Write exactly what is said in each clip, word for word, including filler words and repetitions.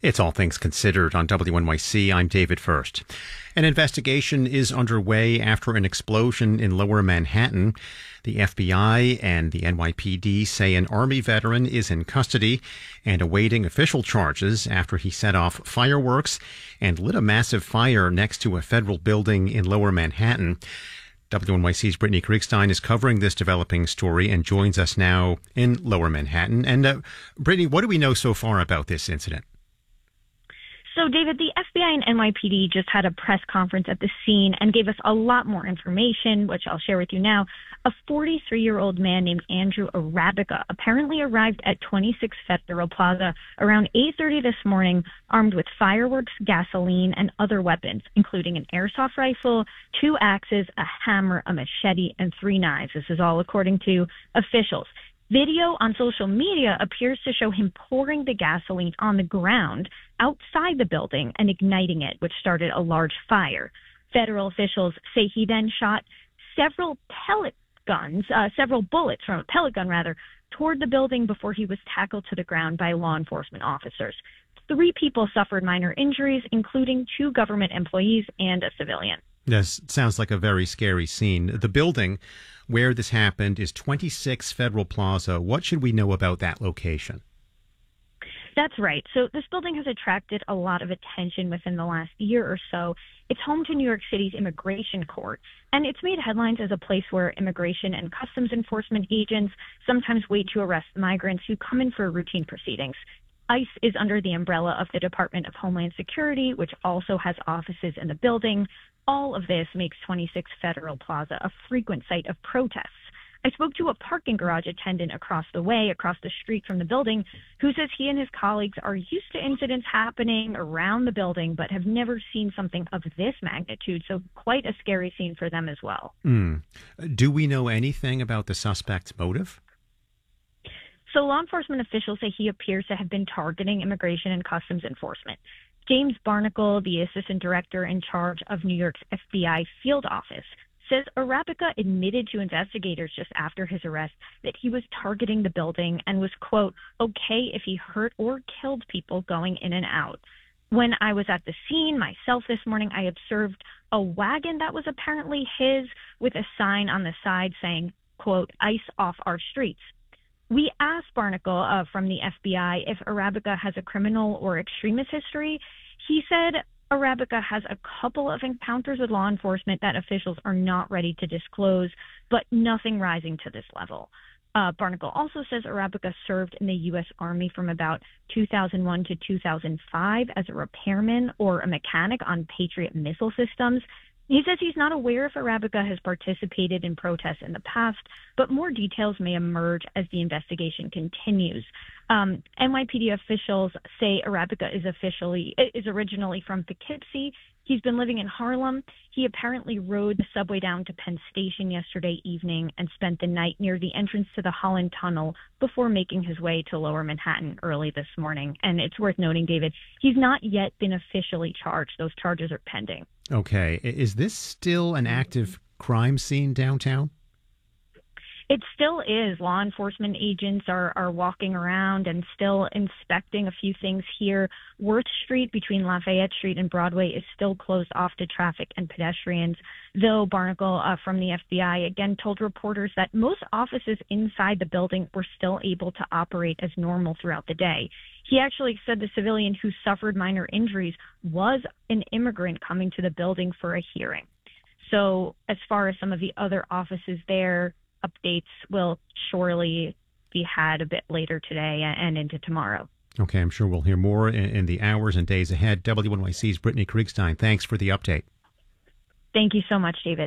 It's All Things Considered on W N Y C. I'm David First. An investigation is underway after an explosion in Lower Manhattan. The F B I and the N Y P D say an Army veteran is in custody and awaiting official charges after he set off fireworks and lit a massive fire next to a federal building in Lower Manhattan. W N Y C's Brittany Kriegstein is covering this developing story and joins us now in Lower Manhattan. And uh, Brittany, what do we know so far about this incident? So, David, the F B I and N Y P D just had a press conference at the scene and gave us a lot more information, which I'll share with you now. A forty-three-year-old man named Andrew Arabica apparently arrived at twenty-six Federal Plaza around eight thirty this morning, armed with fireworks, gasoline, and other weapons, including an airsoft rifle, two axes, a hammer, a machete, and three knives. This is all according to officials. Video on social media appears to show him pouring the gasoline on the ground outside the building and igniting it, which started a large fire. Federal officials say he then shot several pellet guns, uh, several bullets from a pellet gun, rather, toward the building before he was tackled to the ground by law enforcement officers. Three people suffered minor injuries, including two government employees and a civilian. This sounds like a very scary scene. The building where this happened is twenty-six Federal Plaza. What should we know about that location? That's right. So this building has attracted a lot of attention within the last year or so. It's home to New York City's immigration court, and it's made headlines as a place where immigration and customs enforcement agents sometimes wait to arrest migrants who come in for routine proceedings. ICE is under the umbrella of the Department of Homeland Security, which also has offices in the building. All of this makes twenty-six Federal Plaza a frequent site of protests. I spoke to a parking garage attendant across the way, across the street from the building, who says he and his colleagues are used to incidents happening around the building, but have never seen something of this magnitude. So quite a scary scene for them as well. Mm. Do we know anything about the suspect's motive? So law enforcement officials say he appears to have been targeting immigration and customs enforcement. James Barnacle, the assistant director in charge of New York's F B I field office, says Arabica admitted to investigators just after his arrest that he was targeting the building and was, quote, okay if he hurt or killed people going in and out. When I was at the scene myself this morning, I observed a wagon that was apparently his with a sign on the side saying, quote, ICE off our streets. We asked Barnacle uh, from the F B I if Arabica has a criminal or extremist history. He said Arabica has a couple of encounters with law enforcement that officials are not ready to disclose, but nothing rising to this level. Uh, Barnacle also says Arabica served in the U S Army from about two thousand one to two thousand five as a repairman or a mechanic on Patriot missile systems. He says he's not aware if Arabica has participated in protests in the past, but more details may emerge as the investigation continues. Um, N Y P D officials say Arabica is officially is originally from Poughkeepsie. He's been living in Harlem. He apparently rode the subway down to Penn Station yesterday evening and spent the night near the entrance to the Holland Tunnel before making his way to Lower Manhattan early this morning. And it's worth noting, David, he's not yet been officially charged. Those charges are pending. Okay. Is this still an active crime scene downtown? It still is. Law enforcement agents are, are walking around and still inspecting a few things here. Worth Street between Lafayette Street and Broadway is still closed off to traffic and pedestrians, though Barnacle uh, from the F B I again told reporters that most offices inside the building were still able to operate as normal throughout the day. He actually said the civilian who suffered minor injuries was an immigrant coming to the building for a hearing. So as far as some of the other offices there, updates will surely be had a bit later today and into tomorrow. Okay, I'm sure we'll hear more in, in the hours and days ahead. W N Y C's Brittany Kriegstein, thanks for the update. Thank you so much, David.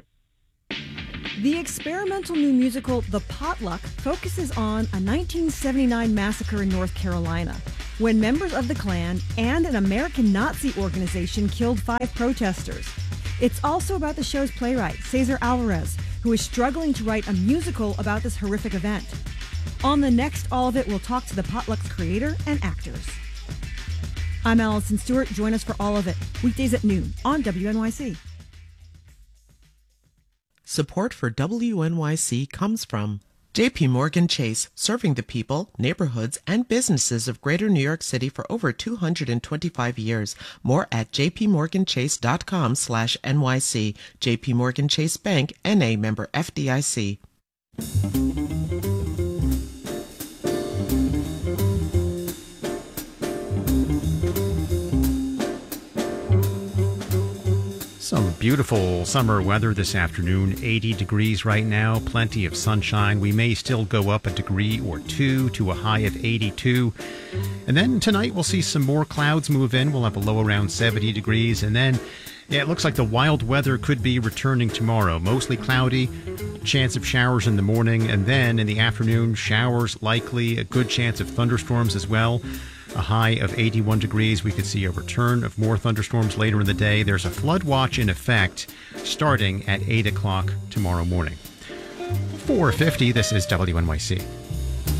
The experimental new musical The Potluck focuses on a nineteen seventy-nine massacre in North Carolina when members of the Klan and an American Nazi organization killed five protesters. It's also about the show's playwright, Cesar Alvarez, who is struggling to write a musical about this horrific event. On the next All of It, we'll talk to The Potluck's creator and actors. I'm Allison Stewart. Join us for All of It, weekdays at noon on W N Y C. Support for W N Y C comes from J P Morgan Chase, serving the people, neighborhoods, and businesses of Greater New York City for over two hundred twenty-five years. More at jpmorganchase.com slash NYC. J P Morgan Chase Bank, N A member F D I C. Some beautiful summer weather this afternoon, eighty degrees right now, plenty of sunshine. We may still go up a degree or two to a high of eighty-two. And then tonight we'll see some more clouds move in. We'll have a low around seventy degrees. And then, yeah, it looks like the wild weather could be returning tomorrow. Mostly cloudy, chance of showers in the morning, and then in the afternoon, showers likely, a good chance of thunderstorms as well. A high of eighty-one degrees. We could see a return of more thunderstorms later in the day. There's a flood watch in effect starting at eight o'clock tomorrow morning. four fifty, this is W N Y C.